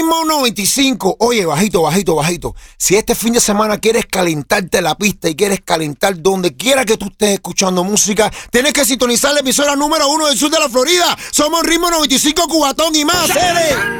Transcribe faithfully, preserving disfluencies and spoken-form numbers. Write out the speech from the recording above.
Ritmo noventa y cinco. Oye, bajito, bajito, bajito. Si este fin de semana quieres calentarte la pista y quieres calentar donde quiera que tú estés escuchando música, tienes que sintonizar la emisora número uno del sur de la Florida. Somos Ritmo noventa y cinco, Cubatón y más. ¡Cele!